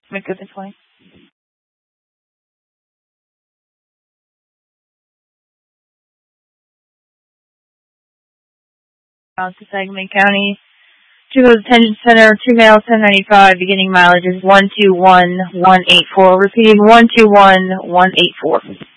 Make it this way. Out to Sangamon County. Chico's Detention Center, 2 mail, 1095. Beginning mileage is 121184. Repeating 121184.